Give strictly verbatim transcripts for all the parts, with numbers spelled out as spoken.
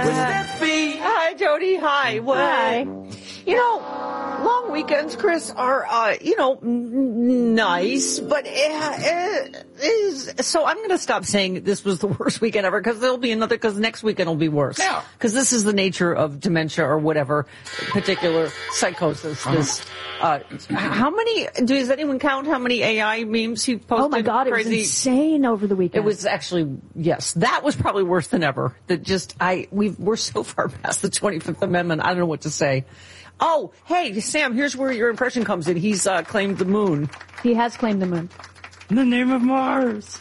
Hi, Jody. Hi. What? Hi. You know, long weekends, Chris, are, uh, you know, n- nice, but it, it is, so I'm going to stop saying this was the worst weekend ever, because there'll be another, because next weekend will be worse. Yeah. Because this is the nature of dementia or whatever particular psychosis. Uh-huh. This, uh, how many, does anyone count how many A I memes he posted? Oh my God, Crazy. it was insane over the weekend. It was actually, yes, that was probably worse than ever. That just, I, we've, we're so far past the twenty-fifth Amendment, I don't know what to say. Oh, hey, Sam, here's where your impression comes in. He's uh, claimed the moon. He has claimed the moon. In the name of Mars.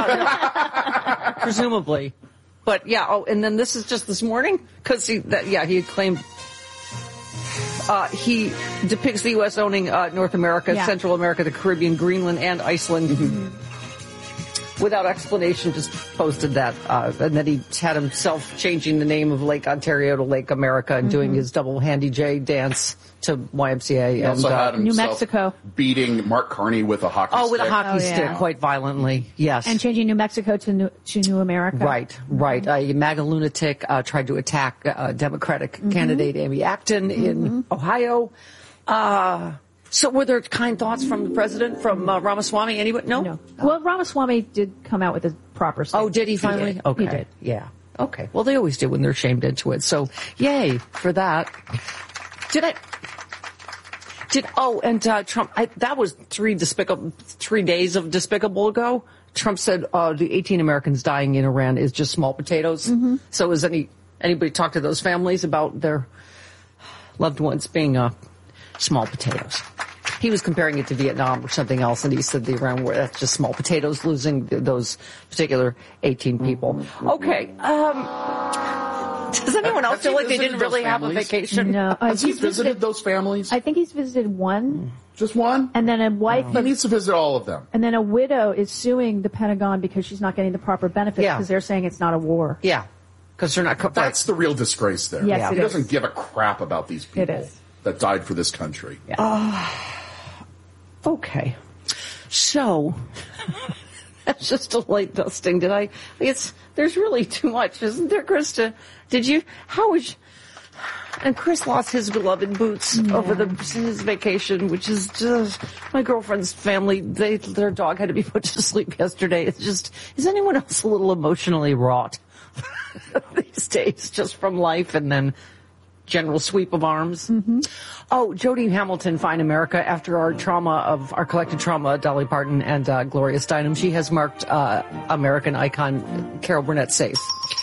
Yeah, presumably. But yeah, oh, and then this is just this morning? Because he, that, yeah, he had claimed, uh, he depicts the U S owning uh, North America, Yeah. Central America, the Caribbean, Greenland, and Iceland. Mm-hmm. Without explanation, just posted that. Uh, and then he had himself changing the name of Lake Ontario to Lake America and mm-hmm. doing his double handy J dance to Y M C A. He and, also uh, had himself New Mexico. beating Mark Carney with a hockey Oh, stick. with a hockey Oh, stick, yeah. quite violently, yes. And changing New Mexico to New, to New America. Right, right. A MAGA lunatic uh, tried to attack uh, Democratic Mm-hmm. candidate Amy Acton mm-hmm. in Ohio. Uh, so were there kind thoughts from the president, from uh, Ramaswamy? Anyone? No? No. Well, Ramaswamy did come out with a proper statement. Oh, did he finally? He did. Okay. He did. Yeah. Okay. Well, they always do when they're shamed into it. So, yay for that. Did I... Did oh and uh, Trump? I, that was three despicable, three days of despicable ago. Trump said uh, the eighteen Americans dying in Iran is just small potatoes. Mm-hmm. So, has any anybody talked to those families about their loved ones being uh, small potatoes? He was comparing it to Vietnam or something else, and he said the Iran war, that's just small potatoes losing those particular eighteen people. Okay. Um, does anyone else feel like they didn't really have a vacation? No. Uh, Has he he's visited those families? I think he's visited one. Just one? And then a wife He of, needs to visit all of them. and then a widow is suing the Pentagon because she's not getting the proper benefits Yeah. because they're saying it's not a war. Yeah, because they're not. Co- That's the real disgrace there. Yes, he it doesn't is. give a crap about these people It is. that died for this country. Yeah. Okay. So, that's just a light dusting. Did I? It's, there's really too much, isn't there, Krista? Did you, how was, and Chris lost his beloved boots Yeah. over the, his vacation, which is just, my girlfriend's family, they, their dog had to be put to sleep yesterday. It's just, is anyone else a little emotionally wrought these days, just from life and then general sweep of arms? Mm-hmm. Oh, Jody Hamilton, Fine America. After our trauma of our collective trauma, Dolly Parton and uh, Gloria Steinem, she has marked uh, American icon Carol Burnett safe.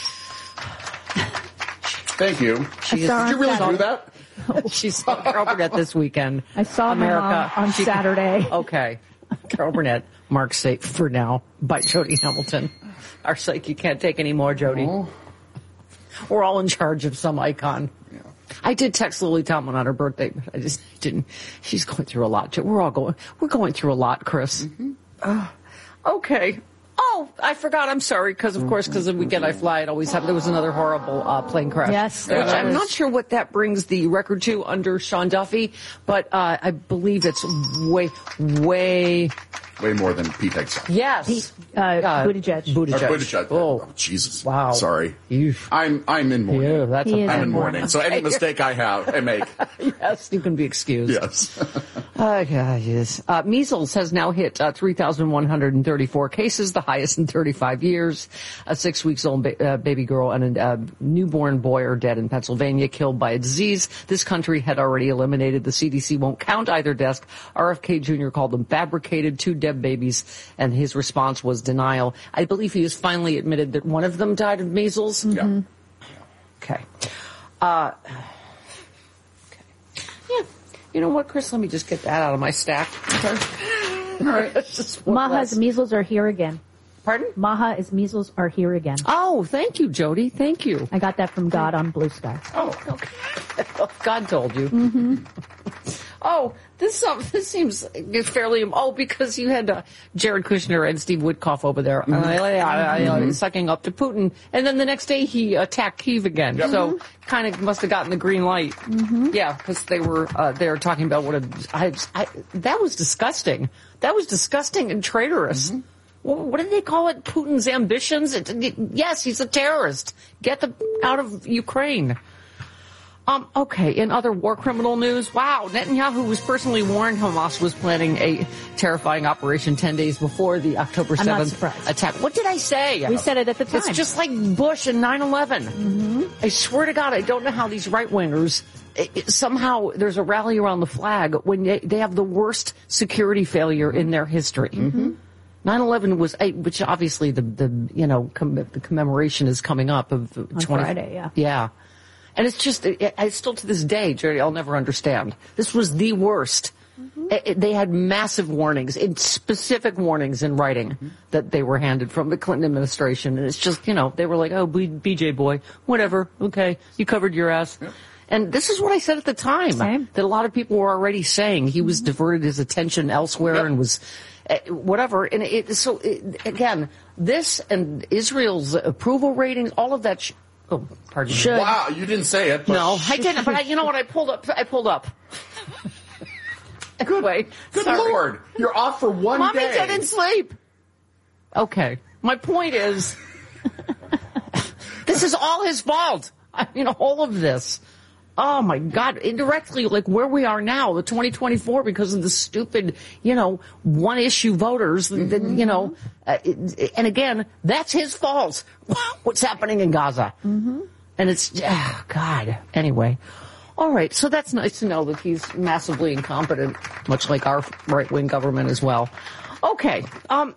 Thank you. She saw Did you really Saturday. do that? She saw Carol Burnett this weekend. I saw America my mom on She- Saturday. Okay. Carol Burnett marked safe for now by Jody Hamilton. Our psyche can't take any more, Jody. Oh. We're all in charge of some icon. Yeah. I did text Lily Tomlin on her birthday, but I just didn't. She's going through a lot. too. We're all going. We're going through a lot, Chris. Mm-hmm. Uh, okay. Oh, I forgot. I'm sorry, because of course, because the weekend I fly, it always happened. There was another horrible uh, plane crash. Yes, which there I'm was. not sure what that brings the record to under Sean Duffy, but uh, I believe it's way, way. Way more than Pete Hegseth. Yes. Uh, Buttigieg. Buttigieg. Or Buttigieg. Oh, Oh, Jesus. Wow. Sorry. Eesh. I'm I'm in mourning. Yeah, that's He a is I'm in in mourning. So any mistake I have, I make. Yes, you can be excused. Yes. Oh, God, yes. Uh, measles has now hit uh, three thousand one hundred thirty-four cases, the highest in thirty-five years. A six weeks old ba- uh, baby girl and a uh, newborn boy are dead in Pennsylvania, killed by a disease this country had already eliminated. The C D C won't count either death. R F K Junior called them fabricated, two dead babies, and his response was denial. I believe he has finally admitted that one of them died of measles. Yeah. Okay. Uh, okay. Yeah. You know what, Chris? Let me just get that out of my stack. Okay. All right. It's just one Maha's less. measles are here again. Pardon? Maha's measles are here again. Oh, thank you, Jody. Thank you. I got that from God on Blue Sky. Oh, okay. God told you. Mm-hmm. Oh, this um, this seems fairly. Oh, because you had uh, Jared Kushner and Steve Witkoff over there mm-hmm. uh, mm-hmm. sucking up to Putin, and then the next day he attacked Kyiv again. Yep. So Mm-hmm. kind of must have gotten the green light. Mm-hmm. Yeah, because they were uh, they were talking about what a I, I, that was disgusting. That was disgusting and traitorous. Mm-hmm. what did they call it? Putin's ambitions? It, it, yes, he's a terrorist. Get them out of Ukraine. Um, okay, in other war criminal news, wow, Netanyahu was personally warned Hamas was planning a terrifying operation ten days before the October seventh attack. What did I say? We said it at the time. It's just like Bush in nine eleven. Mm-hmm. I swear to God, I don't know how these right-wingers, it, it, somehow there's a rally around the flag when they, they have the worst security failure in their history. Mm-hmm. nine eleven was, which obviously the, the you know, com- the commemoration is coming up of On twenty Friday, yeah. Yeah. And it's just, it, I still to this day, Jerry, I'll never understand. This was the worst. Mm-hmm. It, it, they had massive warnings, in specific warnings in writing mm-hmm. that they were handed from the Clinton administration. And it's just, you know, they were like, oh, B- BJ boy, whatever, okay, you covered your ass. Yep. And this is what I said at the time, Same. that a lot of people were already saying he was mm-hmm. diverted his attention elsewhere yep. and was uh, whatever. And it, so, it, again, this and Israel's approval ratings, all of that sh- Oh, pardon me. Wow, you didn't say it. But no, I didn't. But I, you know what? I pulled up. I pulled up. Anyway, good sorry. Lord, you're off for one Mommy day. didn't sleep. Okay, my point is, this is all his fault. I mean, all of this. Oh my God, indirectly, like where we are now, the twenty twenty-four, because of the stupid, you know, one issue voters, mm-hmm. that, you know, uh, it, and again, that's his fault. What's happening in Gaza? Mm-hmm. And it's, oh God. Anyway. All right. So that's nice to know that he's massively incompetent, much like our right-wing government as well. Okay. Um,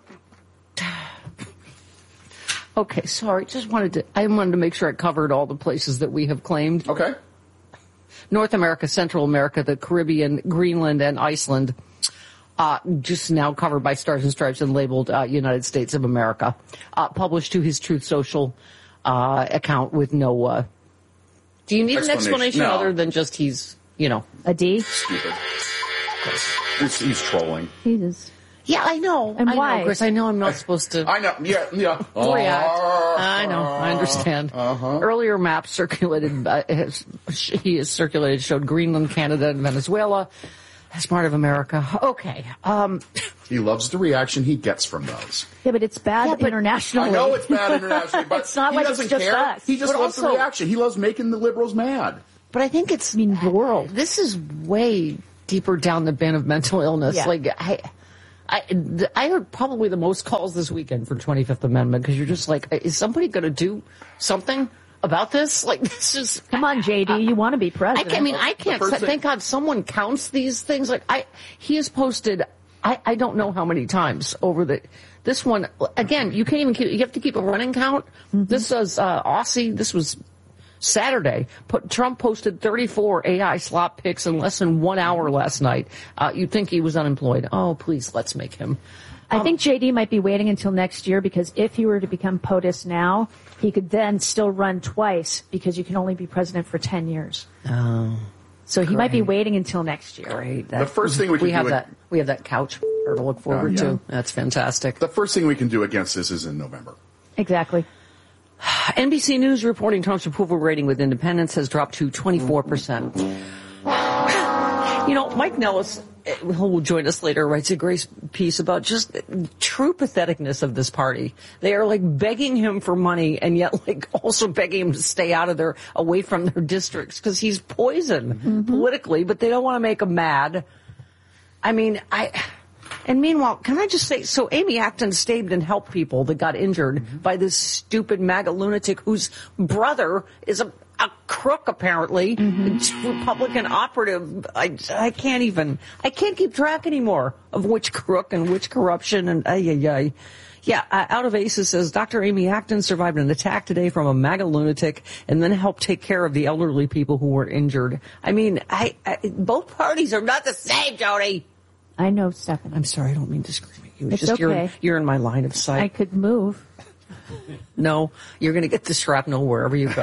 okay. Sorry. Just wanted to, I wanted to make sure I covered all the places that we have claimed. Okay. North America, Central America, the Caribbean, Greenland, and Iceland, uh, just now covered by Stars and Stripes and labeled uh, United States of America. Uh, published to his Truth Social uh, account with no... Uh, do you need an explanation no. other than just he's, you know... A D? Stupid. He's, he's trolling. He is. Yeah, I know. And I why? know, Chris. I know I'm not supposed to... I know. Yeah, yeah. React. Uh, I know. I understand. Uh-huh. Earlier maps circulated, uh, has, he has circulated, showed Greenland, Canada, and Venezuela as part of America. Okay. Um, he loves the reaction he gets from those. Yeah, but it's bad yeah, but internationally. I know it's bad internationally, but it's not he like doesn't it's just care. us. He just but loves also, the reaction. He loves making the liberals mad. But I think it's... I mean, the world. This is way deeper down the bin of mental illness. Yeah. Like, I... I, I heard probably the most calls this weekend for twenty-fifth Amendment because you're just like, is somebody going to do something about this? Like, this is... Come on, J D, uh, you want to be president. I, I mean, I can't... Thank thing. God someone counts these things. Like, I, he has posted, I, I don't know how many times over the... This one, again, you can't even keep... You have to keep a running count. Mm-hmm. This was uh, Aussie. This was... Saturday, put, Trump posted thirty-four A I slop pics in less than one hour last night. Uh, you'd think he was unemployed. Oh, please, let's make him. I um, think J D might be waiting until next year because if he were to become POTUS now, he could then still run twice because you can only be president for ten years. Oh. So he great. might be waiting until next year. Great. That, the first thing we can we have do that we have that couch to look forward uh, yeah. to. That's fantastic. The first thing we can do against this is in November. Exactly. N B C News reporting Trump's approval rating with independents has dropped to twenty-four percent. You know, Mike Nellis, who will join us later, writes a great piece about just true patheticness of this party. They are like begging him for money and yet like also begging him to stay out of their, away from their districts because he's poison mm-hmm. politically, but they don't want to make him mad. I mean, I... And meanwhile, can I just say, so Amy Acton stayed and helped people that got injured mm-hmm. by this stupid MAGA lunatic whose brother is a, a crook, apparently, mm-hmm. Republican operative. I, I can't even, I can't keep track anymore of which crook and which corruption and ay, ay, ay. Yeah, uh, Out of Aces says, Doctor Amy Acton survived an attack today from a MAGA lunatic and then helped take care of the elderly people who were injured. I mean, I, I both parties are not the same, Jody. I know, Stephanie. I'm sorry, I don't mean to scream at you. It's, it's just okay. you're, you're in my line of sight. I could move. No, you're going to get the shrapnel wherever you go.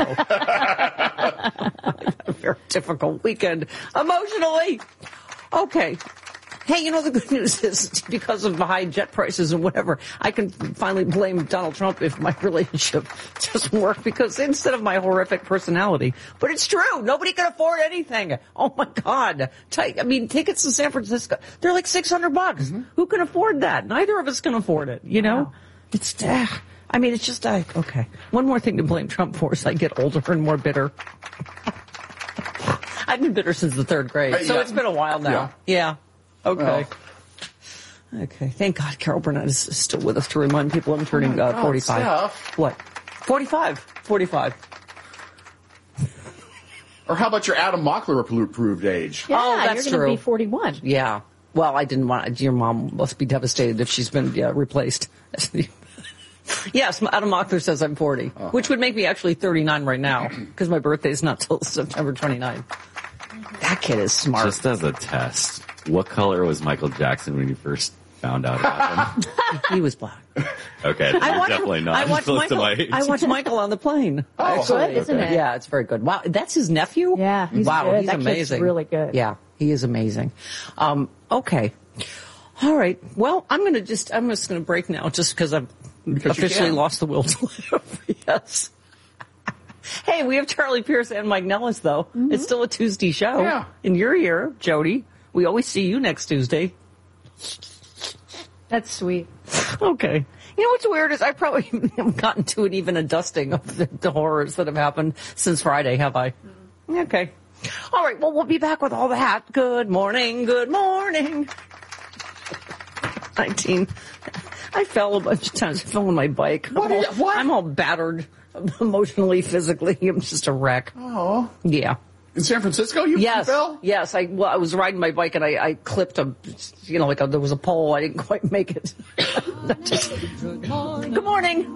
A very difficult weekend emotionally. Okay. Hey, you know, the good news is because of the high jet prices and whatever, I can finally blame Donald Trump if my relationship doesn't work because instead of my horrific personality. But it's true. Nobody can afford anything. Oh, my God. I mean, tickets to San Francisco, they're like six hundred bucks. Mm-hmm. Who can afford that? Neither of us can afford it, you know? Wow. It's, uh, I mean, it's just, uh, okay. One more thing to blame Trump for is I get older and more bitter. I've been bitter since the third grade, so uh, yeah. It's been a while now. Yeah. yeah. Okay. Well. Okay. Thank God Carol Burnett is still with us to remind people I'm turning oh uh, God, forty-five. Steph. What? forty-five. forty-five. Or how about your Adam Mockler approved age? Yeah, oh, that's you're true. You're going to be forty-one. Yeah. Well, I didn't want. Your mom must be devastated if she's been yeah, replaced. Yes, Adam Mockler says I'm forty, uh-huh. which would make me actually thirty-nine right now because my birthday is not till September twenty-ninth. That kid is smart. Just as a test, what color was Michael Jackson when you first found out about him? He was black. Okay, I watched, definitely not. I watched, close Michael, to my age. I watched Michael on the plane. Oh, good, isn't it? Yeah, it's very good. Wow, that's his nephew? Yeah, he's wow, good. he's that amazing. Kid's really good. Yeah, he is amazing. Um, okay. All right. Well, I'm going to just, I'm just going to break now just because I've because officially lost the will to live. Yes. Hey, we have Charlie Pierce and Mike Nellis, though. Mm-hmm. It's still a Tuesday show. Yeah. And you're here, Jody. We always see you next Tuesday. That's sweet. Okay. You know what's weird is I probably haven't gotten to it even a dusting of the, the horrors that have happened since Friday, have I? Mm-hmm. Okay. All right. Well, we'll be back with all that. Good morning. Good morning. nineteen. I fell a bunch of times. I fell on my bike. What? I'm all, what? I'm all battered emotionally, physically. I'm just a wreck. Oh. Yeah. In San Francisco, you yes. fell? Yes. I, well, I was riding my bike and I, I clipped a, you know, like a, there was a pole. I didn't quite make it. Just, good morning. Good morning.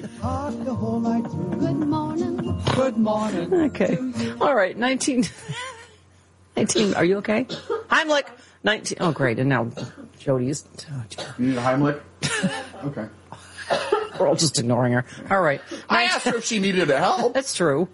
Good morning. Good morning. Okay. All right. nineteen. nineteen. Are you okay? Heimlich. nineteen. Oh, great. And now Jody's. Oh, you need a Heimlich? Okay. We're all just ignoring her. All right. I asked her if she needed help. That's true.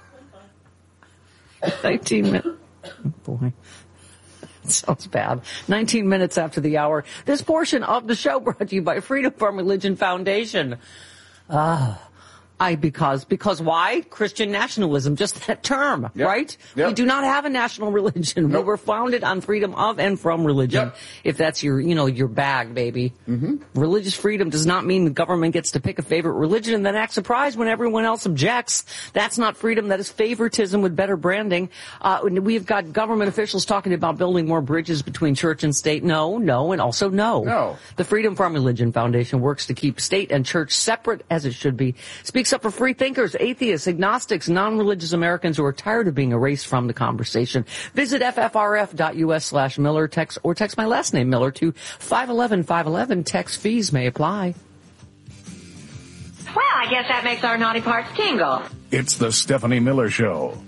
nineteen minutes. Oh, boy. That sounds bad. nineteen minutes after the hour. This portion of the show brought to you by Freedom from Religion Foundation. Ah. I, because, because why? Christian nationalism, just that term, yep. right? Yep. We do not have a national religion. Nope. We were founded on freedom of and from religion. Yep. If that's your, you know, your bag, baby. Mm-hmm. Religious freedom does not mean the government gets to pick a favorite religion and then act surprised when everyone else objects. That's not freedom. That is favoritism with better branding. Uh, we've got government officials talking about building more bridges between church and state. No, no, and also no. No. The Freedom from Religion Foundation works to keep state and church separate as it should be. Speaks up for free thinkers, atheists, agnostics, non-religious Americans who are tired of being erased from the conversation. Visit F F R F dot U S slash Miller, text, or text my last name, Miller, to five one one, five one one. Text fees may apply. Well, I guess that makes our naughty parts tingle. It's the Stephanie Miller Show.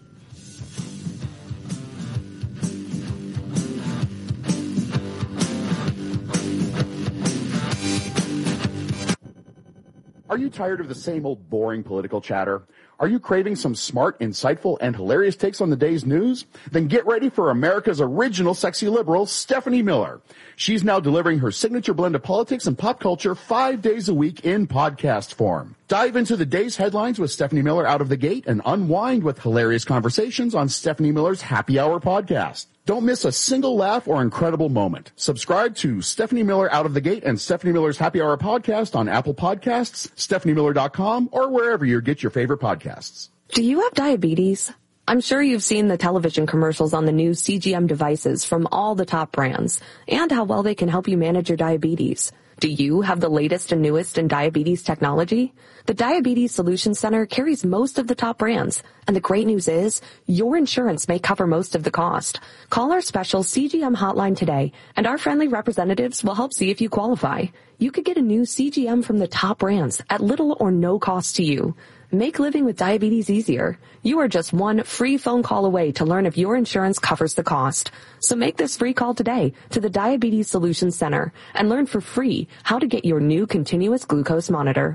Are you tired of the same old boring political chatter? Are you craving some smart, insightful, and hilarious takes on the day's news? Then get ready for America's original sexy liberal, Stephanie Miller. She's now delivering her signature blend of politics and pop culture five days a week in podcast form. Dive into the day's headlines with Stephanie Miller out of the gate and unwind with hilarious conversations on Stephanie Miller's Happy Hour podcast. Don't miss a single laugh or incredible moment. Subscribe to Stephanie Miller Out of the Gate and Stephanie Miller's Happy Hour podcast on Apple Podcasts, Stephanie Miller dot com, or wherever you get your favorite podcasts. Do you have diabetes? I'm sure you've seen the television commercials on the new C G M devices from all the top brands and how well they can help you manage your diabetes. Do you have the latest and newest in diabetes technology? The Diabetes Solutions Center carries most of the top brands, and the great news is your insurance may cover most of the cost. Call our special C G M hotline today, and our friendly representatives will help see if you qualify. You could get a new C G M from the top brands at little or no cost to you. Make living with diabetes easier. You are just one free phone call away to learn if your insurance covers the cost. So make this free call today to the Diabetes Solutions Center and learn for free how to get your new continuous glucose monitor.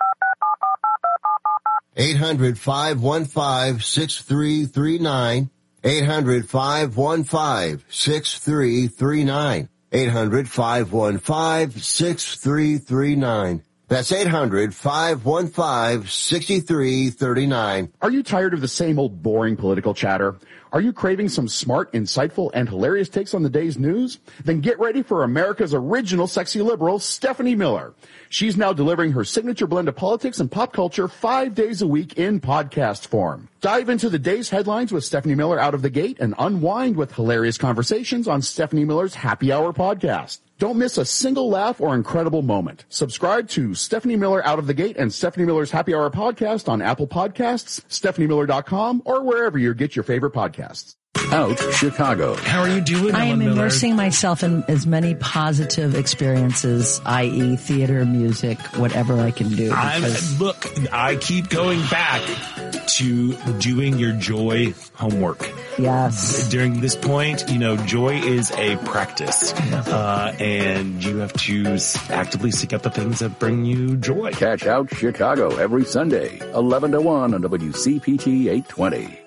eight hundred, five one five, six three three nine. eight hundred, five one five, six three three nine. eight hundred, five one five, six three three nine. That's eight hundred, five one five, six three three nine. Are you tired of the same old boring political chatter? Are you craving some smart, insightful, and hilarious takes on the day's news? Then get ready for America's original sexy liberal, Stephanie Miller. She's now delivering her signature blend of politics and pop culture five days a week in podcast form. Dive into the day's headlines with Stephanie Miller out of the gate and unwind with hilarious conversations on Stephanie Miller's Happy Hour podcast. Don't miss a single laugh or incredible moment. Subscribe to Stephanie Miller Out of the Gate and Stephanie Miller's Happy Hour podcast on Apple Podcasts, stephanie miller dot com, or wherever you get your favorite podcasts. Out Chicago. How are you doing, I am Ellen Miller? immersing myself in as many positive experiences, that is theater, music, whatever I can do. I'm, look, I keep going back to doing your joy homework. Yes. During this point, you know, joy is a practice, uh, and you have to actively seek out the things that bring you joy. Catch Out Chicago every Sunday, eleven to one on W C P T eight twenty.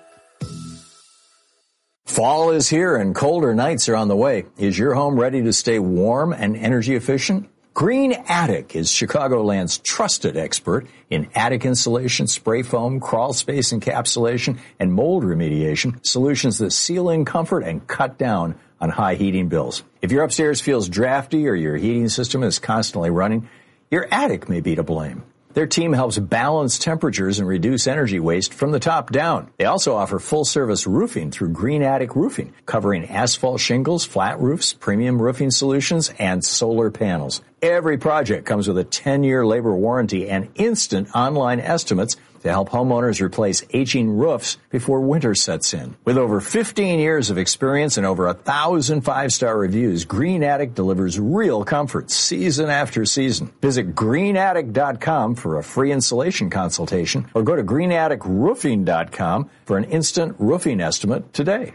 Fall is here and colder nights are on the way. Is your home ready to stay warm and energy efficient? Green Attic is Chicagoland's trusted expert in attic insulation, spray foam, crawl space encapsulation, and mold remediation, solutions that seal in comfort and cut down on high heating bills. If your upstairs feels drafty or your heating system is constantly running, your attic may be to blame. Their team helps balance temperatures and reduce energy waste from the top down. They also offer full-service roofing through Green Attic Roofing, covering asphalt shingles, flat roofs, premium roofing solutions, and solar panels. Every project comes with a ten-year labor warranty and instant online estimates to help homeowners replace aging roofs before winter sets in. With over fifteen years of experience and over a thousand five-star reviews, Green Attic delivers real comfort season after season. Visit green attic dot com for a free installation consultation or go to green attic roofing dot com for an instant roofing estimate today.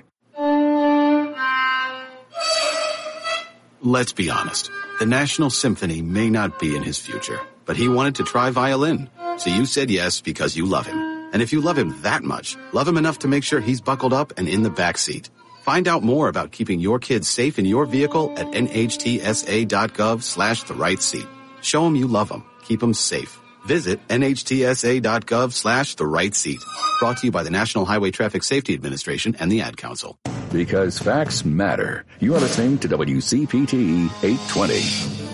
Let's be honest. The National Symphony may not be in his future, but he wanted to try violin. So you said yes because you love him. And if you love him that much, love him enough to make sure he's buckled up and in the back seat. Find out more about keeping your kids safe in your vehicle at nhtsa.gov slash the right seat. Show him you love him. Keep him safe. Visit nhtsa.gov slash the right seat. Brought to you by the National Highway Traffic Safety Administration and the Ad Council. Because facts matter. You are listening to W C P T eight twenty.